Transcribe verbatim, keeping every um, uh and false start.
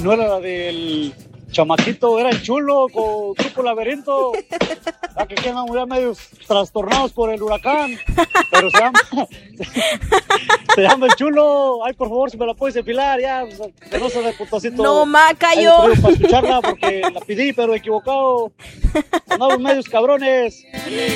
no era la del chamaquito, era el chulo con Grupo Laberinto. Ya que quedan ya medios trastornados por el huracán, pero se llama, se llama el chulo. Ay, por favor, si me la puedes enfilar, ya, que no se de putacito. No, Macayo. Para escucharla porque la pedí, pero equivocado. Andamos medios cabrones.